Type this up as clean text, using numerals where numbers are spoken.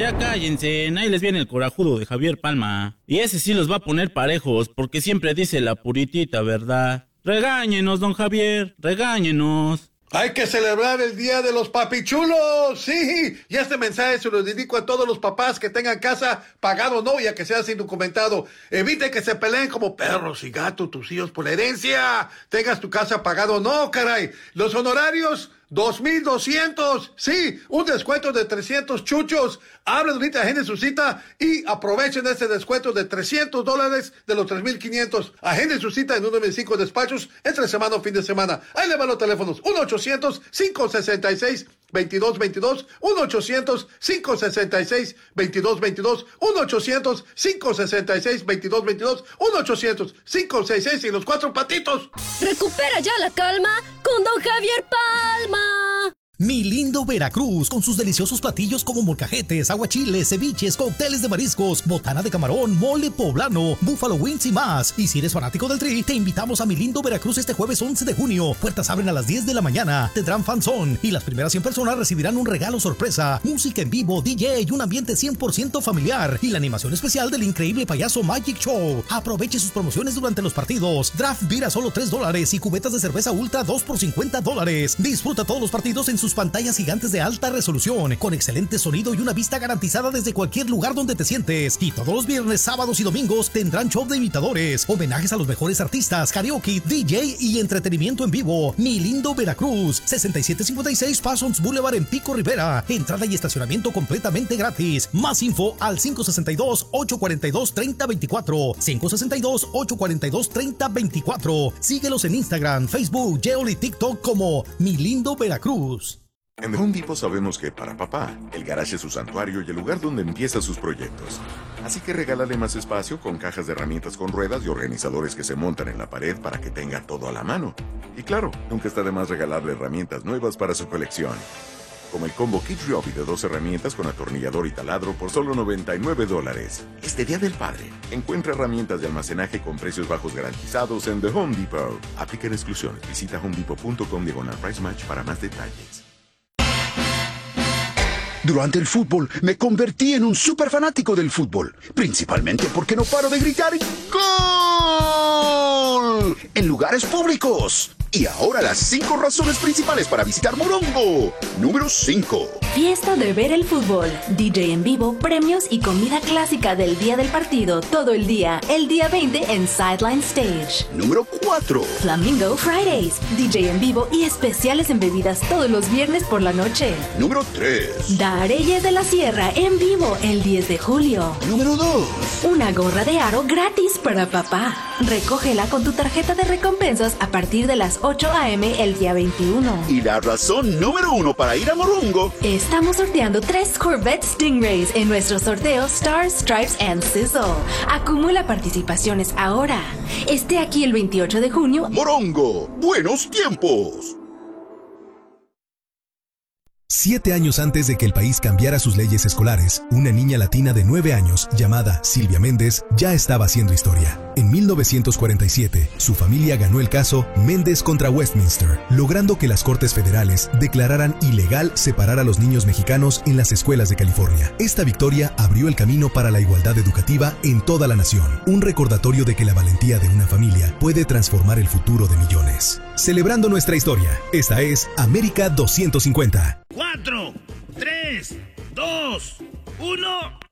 Ya cállense, ahí les viene el corajudo de Javier Palma. Y ese sí los va a poner parejos, porque siempre dice la puritita verdad. Regáñenos, don Javier, regáñenos. Hay que celebrar el Día de los Papichulos, sí. Y este mensaje se lo dedico a todos los papás que tengan casa pagado o no, ya que seas indocumentado. Evite que se peleen como perros y gatos tus hijos por la herencia. Tengas tu casa pagado o no, caray. Los honorarios, 2,200. Sí, un descuento de 300 chuchos. Hablen ahorita, agenden su cita y aprovechen ese descuento de $300 de los 3,500. Agenden su cita en uno de mis 5 despachos entre semana o fin de semana. Ahí le van los teléfonos. 1-800-566-2222. 1-800-566-2222. 1-800-566-2222. 1-800-566 y los 4 patitos. Recupera ya la calma con don Javier Palma. Mi lindo Veracruz, con sus deliciosos platillos como molcajetes, aguachiles, ceviches, cócteles de mariscos, botana de camarón, mole poblano, buffalo wings y más. Y si eres fanático del Tri, te invitamos a Mi lindo Veracruz este jueves 11 de junio. Puertas abren a las 10 de la mañana. Tendrán fanzón y las primeras 100 personas recibirán un regalo sorpresa, música en vivo, DJ y un ambiente 100% familiar. Y la animación especial del increíble payaso Magic Show. Aproveche sus promociones durante los partidos. Draft beer a solo $3 y cubetas de cerveza ultra 2 por $50. Disfruta todos los partidos en sus pantallas gigantes de alta resolución, con excelente sonido y una vista garantizada desde cualquier lugar donde te sientes. Y todos los viernes, sábados y domingos tendrán show de imitadores, homenajes a los mejores artistas, karaoke, DJ y entretenimiento en vivo. Mi lindo Veracruz, 6756 Parsons Boulevard en Pico Rivera. Entrada y estacionamiento completamente gratis. Más info al 562-842-3024. 562-842-3024. Síguelos en Instagram, Facebook, Yelp y TikTok como Mi lindo Veracruz. En The Home Depot sabemos que para papá, el garage es su santuario y el lugar donde empieza sus proyectos. Así que regálale más espacio con cajas de herramientas con ruedas y organizadores que se montan en la pared para que tenga todo a la mano. Y claro, nunca está de más regalarle herramientas nuevas para su colección. Como el combo Kids Ryobi de 2 herramientas con atornillador y taladro por solo $99. Este Día del Padre, encuentra herramientas de almacenaje con precios bajos garantizados en The Home Depot. Aplican exclusiones. Visita homedepot.com/price match para más detalles. Durante el fútbol me convertí en un súper fanático del fútbol, principalmente porque no paro de gritar ¡Gol! En lugares públicos. Y ahora las 5 razones principales para visitar Morongo. Número 5. Fiesta de ver el fútbol, DJ en vivo, premios y comida clásica del día del partido todo el día 20 en Sideline Stage. Número 4. Flamingo Fridays, DJ en vivo y especiales en bebidas todos los viernes por la noche. Número 3. Dareyes de la Sierra en vivo el 10 de julio. Número 2. Una gorra de aro gratis para papá. Recógela con tu tarjeta de recompensas a partir de las 8 a.m. el día 21. Y la razón número 1 para ir a Morongo. Estamos sorteando 3 Corvette Stingrays en nuestro sorteo Stars, Stripes and Sizzle. Acumula participaciones ahora. Esté aquí el 28 de junio. Morongo, buenos tiempos. 7 años antes de que el país cambiara sus leyes escolares, una niña latina de 9 años, llamada Silvia Méndez, ya estaba haciendo historia. En 1947, su familia ganó el caso Méndez contra Westminster, logrando que las Cortes Federales declararan ilegal separar a los niños mexicanos en las escuelas de California. Esta victoria abrió el camino para la igualdad educativa en toda la nación, un recordatorio de que la valentía de una familia puede transformar el futuro de millones. Celebrando nuestra historia, esta es América 250. 4, 3, 2, 1...